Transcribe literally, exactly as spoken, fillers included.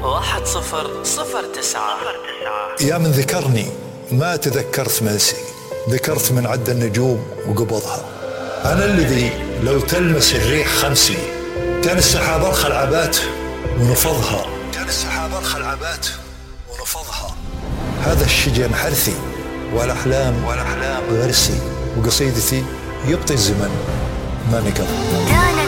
واحد صفر صفر تسعة. يا من ذكرني ما تذكرت منسي، ذكرت من عد النجوم وقبضها. أنا الذي لو تلمس الريح خمسي، كان السحاب الخلعبات ونفضها، كان السحاب الخلعبات ونفضها. هذا الشجن حرثي والأحلام والأحلام غرسي، وقصيدتي يبطي الزمن ما نقض.